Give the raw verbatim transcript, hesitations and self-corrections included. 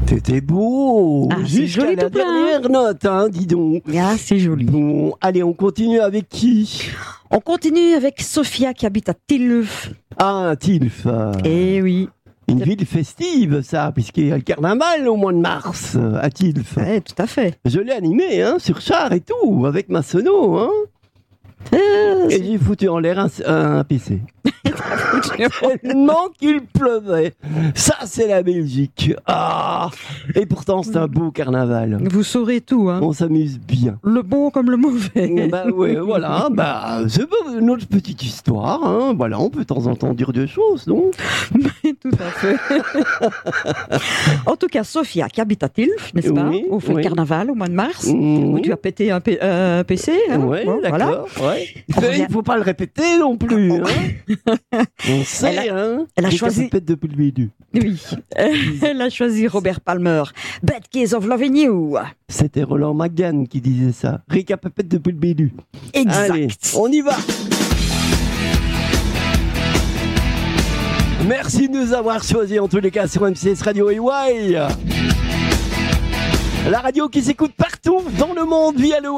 C'était beau. Ah, c'est Jusqu'à joli la tout plein, dernière note, hein, dis donc. Ah, c'est joli. Bon, allez, on continue avec qui? On continue avec Sophia qui habite à Tilf. Ah, Tilf. euh, Eh oui, Une ville festive, ça, puisqu'il y a le carnaval au mois de mars euh, à Tilf. ouais, tout à fait. Je l'ai animé, hein, sur char et tout, avec ma sono, hein. Euh, Et j'ai foutu en l'air un, un P C. Tellement qu'il pleuvait. Ça, c'est la Belgique. Ah. Et pourtant, c'est un beau carnaval. Vous saurez tout, hein. On s'amuse bien. Le bon comme le mauvais. Bah ouais, voilà, bah c'est pas notre petite histoire, hein. Voilà, on peut de temps en temps dire des choses, non? Tout à fait. En tout cas, Sophia qui habite à Tilf, n'est-ce pas? Oui, Au fait oui. carnaval au mois de mars. Mmh. Où tu as pété un, P- euh, P C. Hein. Ouais, Bon, voilà. d'accord. Ouais. On Mais revient- il faut pas le répéter non plus. Hein. On sait, Elle a- hein. elle a Les choisi- capapettes depuis le début. Oui. Elle a choisi Robert Palmer. Bad Case of Loving You. C'était Roland McGann qui disait ça. Rika Pépette depuis le début. Exact. Allez, on y va. Merci de nous avoir choisis en tous les cas sur M C S Radio A Y. La radio qui s'écoute partout dans le monde via le